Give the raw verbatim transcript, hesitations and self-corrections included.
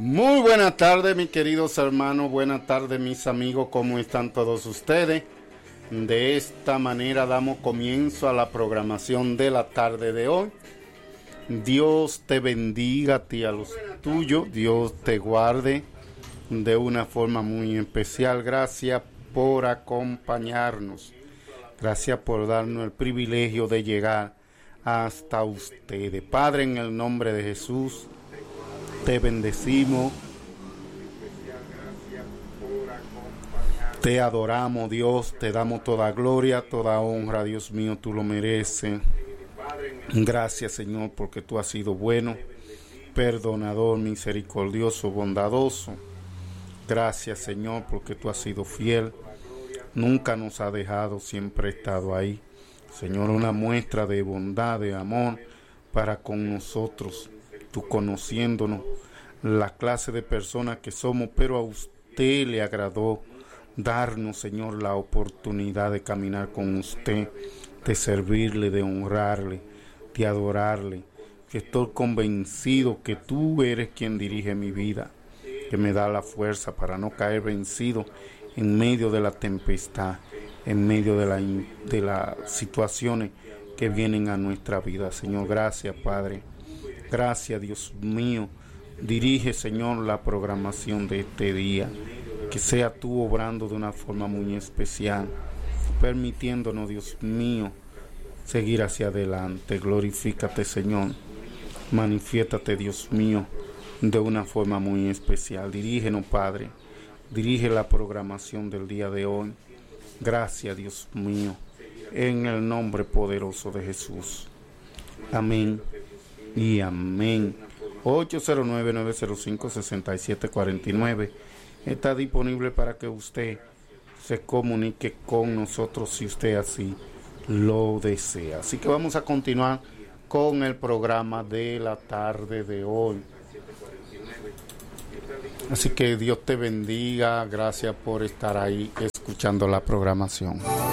Muy buenas tardes, mis queridos hermanos, buenas tardes, mis amigos, ¿cómo están todos ustedes? De esta manera damos comienzo a la programación de la tarde de hoy. Dios te bendiga a ti y a los tuyos, Dios te guarde de una forma muy especial. Gracias por acompañarnos, gracias por darnos el privilegio de llegar hasta ustedes. Padre, en el nombre de Jesús, te bendecimos, te adoramos, Dios, te damos toda gloria, toda honra, Dios mío, tú lo mereces. Gracias, Señor, porque tú has sido bueno, perdonador, misericordioso, bondadoso. Gracias, Señor, porque tú has sido fiel, nunca nos has dejado, siempre has estado ahí. Señor, una muestra de bondad, de amor para con nosotros, tú conociéndonos, la clase de personas que somos, pero a usted le agradó darnos, Señor, la oportunidad de caminar con usted, de servirle, de honrarle, de adorarle. Que estoy convencido que tú eres quien dirige mi vida, que me da la fuerza para no caer vencido en medio de la tempestad, en medio de, la, de las situaciones que vienen a nuestra vida. Señor, gracias, Padre. Gracias, Dios mío. Dirige, Señor, la programación de este día. Que sea tú obrando de una forma muy especial, permitiéndonos, Dios mío, seguir hacia adelante. Glorifícate, Señor. Manifiéstate, Dios mío, de una forma muy especial. Dirígenos, Padre. Dirige la programación del día de hoy. Gracias, Dios mío, en el nombre poderoso de Jesús. Amén y amén. ocho cero nueve, nueve cero cinco, seis siete cuatro nueve está disponible para que usted se comunique con nosotros si usted así lo desea. Así que vamos a continuar con el programa de la tarde de hoy. Así que Dios te bendiga, gracias por estar ahí escuchando la programación.